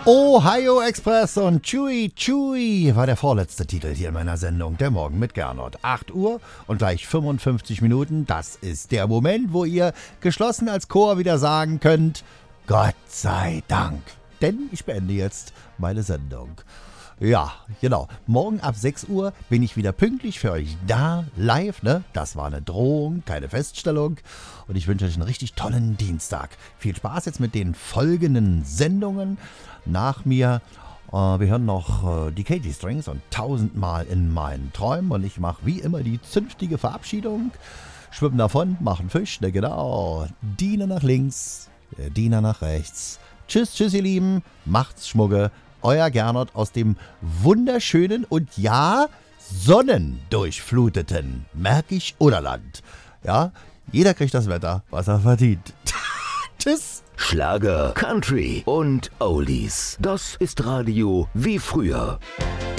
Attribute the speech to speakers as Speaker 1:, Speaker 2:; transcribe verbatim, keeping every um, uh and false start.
Speaker 1: Ohio Express und Chewy Chewy war der vorletzte Titel hier in meiner Sendung Der Morgen mit Gernot. acht Uhr und gleich fünfundfünfzig Minuten. Das ist der Moment, wo ihr geschlossen als Chor wieder sagen könnt, Gott sei Dank. Denn ich beende jetzt meine Sendung. Ja, genau. Morgen ab sechs Uhr bin ich wieder pünktlich für euch da, live, ne? Das war eine Drohung, keine Feststellung. Und ich wünsche euch einen richtig tollen Dienstag. Viel Spaß jetzt mit den folgenden Sendungen. Nach mir, äh, wir hören noch äh, die K G Strings und tausendmal in meinen Träumen. Und ich mache wie immer die zünftige Verabschiedung. Schwimmen davon, machen Fisch, ne genau. Diener nach links, äh, Diener nach rechts. Tschüss, tschüss ihr Lieben, macht's Schmugge. Euer Gernot aus dem wunderschönen und ja, sonnendurchfluteten Märkisch-Oderland. Ja, jeder kriegt das Wetter, was er verdient. Tschüss.
Speaker 2: Schlager, Country und Oldies. Das ist Radio wie früher.